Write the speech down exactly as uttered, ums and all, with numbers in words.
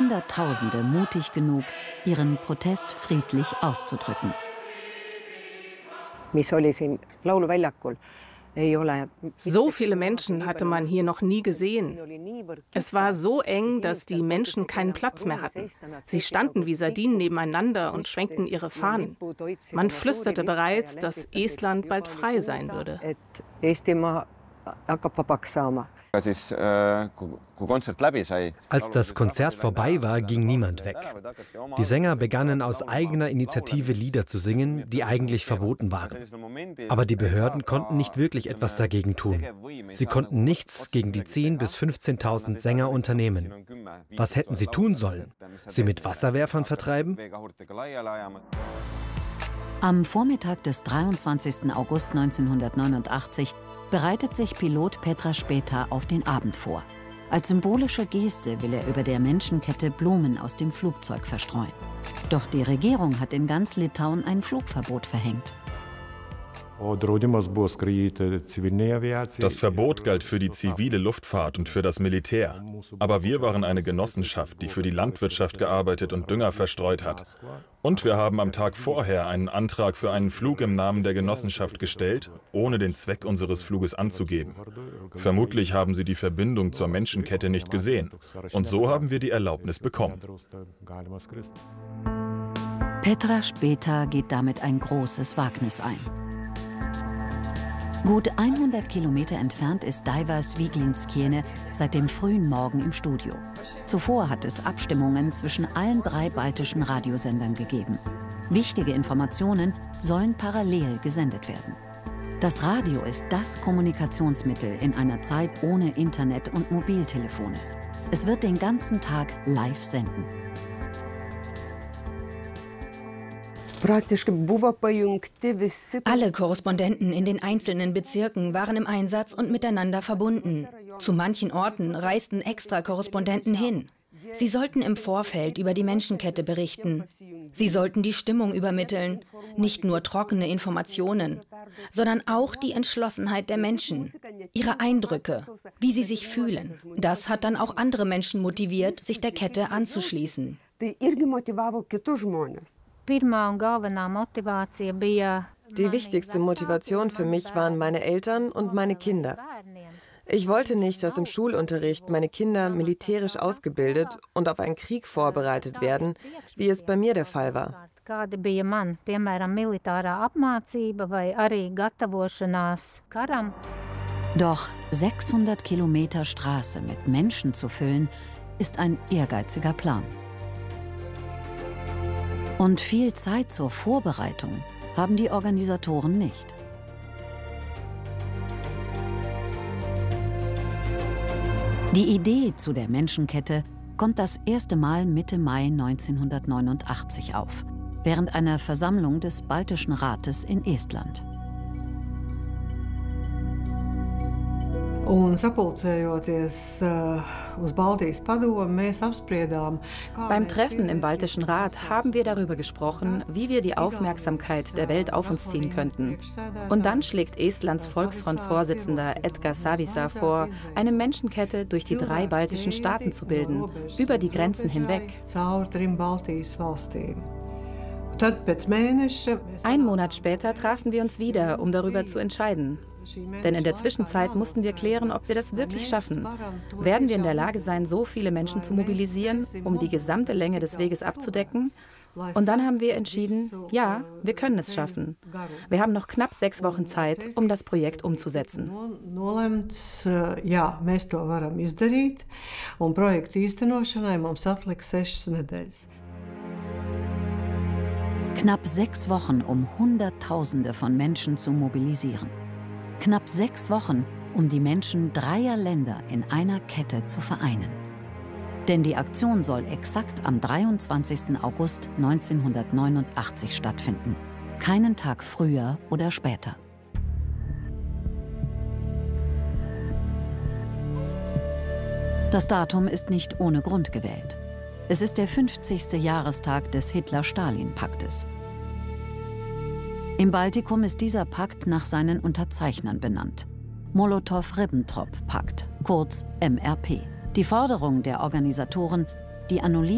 Hunderttausende mutig genug, ihren Protest friedlich auszudrücken. So viele Menschen hatte man hier noch nie gesehen. Es war so eng, dass die Menschen keinen Platz mehr hatten. Sie standen wie Sardinen nebeneinander und schwenkten ihre Fahnen. Man flüsterte bereits, dass Estland bald frei sein würde. Als das Konzert vorbei war, ging niemand weg. Die Sänger begannen aus eigener Initiative Lieder zu singen, die eigentlich verboten waren. Aber die Behörden konnten nicht wirklich etwas dagegen tun. Sie konnten nichts gegen die zehntausend bis fünfzehntausend Sänger unternehmen. Was hätten sie tun sollen? Sie mit Wasserwerfern vertreiben? Am Vormittag des dreiundzwanzigsten August neunzehnhundertneunundachtzig bereitet sich Pilot Petr Špeta auf den Abend vor. Als symbolische Geste will er über der Menschenkette Blumen aus dem Flugzeug verstreuen. Doch die Regierung hat in ganz Litauen ein Flugverbot verhängt. Das Verbot galt für die zivile Luftfahrt und für das Militär. Aber wir waren eine Genossenschaft, die für die Landwirtschaft gearbeitet und Dünger verstreut hat. Und wir haben am Tag vorher einen Antrag für einen Flug im Namen der Genossenschaft gestellt, ohne den Zweck unseres Fluges anzugeben. Vermutlich haben sie die Verbindung zur Menschenkette nicht gesehen. Und so haben wir die Erlaubnis bekommen. Petr Špeta geht damit ein großes Wagnis ein. Gut hundert Kilometer entfernt ist Daiva Sviglinskiene seit dem frühen Morgen im Studio. Zuvor hat es Abstimmungen zwischen allen drei baltischen Radiosendern gegeben. Wichtige Informationen sollen parallel gesendet werden. Das Radio ist das Kommunikationsmittel in einer Zeit ohne Internet und Mobiltelefone. Es wird den ganzen Tag live senden. Alle Korrespondenten in den einzelnen Bezirken waren im Einsatz und miteinander verbunden. Zu manchen Orten reisten extra Korrespondenten hin. Sie sollten im Vorfeld über die Menschenkette berichten. Sie sollten die Stimmung übermitteln, nicht nur trockene Informationen, sondern auch die Entschlossenheit der Menschen, ihre Eindrücke, wie sie sich fühlen. Das hat dann auch andere Menschen motiviert, sich der Kette anzuschließen. Die wichtigste Motivation für mich waren meine Eltern und meine Kinder. Ich wollte nicht, dass im Schulunterricht meine Kinder militärisch ausgebildet und auf einen Krieg vorbereitet werden, wie es bei mir der Fall war. Doch sechshundert Kilometer Straße mit Menschen zu füllen, ist ein ehrgeiziger Plan. Und viel Zeit zur Vorbereitung haben die Organisatoren nicht. Die Idee zu der Menschenkette kommt das erste Mal Mitte Mai neunzehnhundertneunundachtzig auf, während einer Versammlung des Baltischen Rates in Estland. Beim Treffen im Baltischen Rat haben wir darüber gesprochen, wie wir die Aufmerksamkeit der Welt auf uns ziehen könnten. Und dann schlägt Estlands Volksfront-Vorsitzender Edgar Savisaar vor, eine Menschenkette durch die drei baltischen Staaten zu bilden, über die Grenzen hinweg. Ein Monat später trafen wir uns wieder, um darüber zu entscheiden. Denn in der Zwischenzeit mussten wir klären, ob wir das wirklich schaffen. Werden wir in der Lage sein, so viele Menschen zu mobilisieren, um die gesamte Länge des Weges abzudecken? Und dann haben wir entschieden, ja, wir können es schaffen. Wir haben noch knapp sechs Wochen Zeit, um das Projekt umzusetzen. Knapp sechs Wochen, um Hunderttausende von Menschen zu mobilisieren. Knapp sechs Wochen, um die Menschen dreier Länder in einer Kette zu vereinen. Denn die Aktion soll exakt am dreiundzwanzigsten August neunzehnhundertneunundachtzig stattfinden. Keinen Tag früher oder später. Das Datum ist nicht ohne Grund gewählt. Es ist der fünfzigste Jahrestag des Hitler-Stalin-Paktes. Im Baltikum ist dieser Pakt nach seinen Unterzeichnern benannt. Molotow-Ribbentrop-Pakt, kurz M R P. Die Forderung der Organisatoren, die Annullierung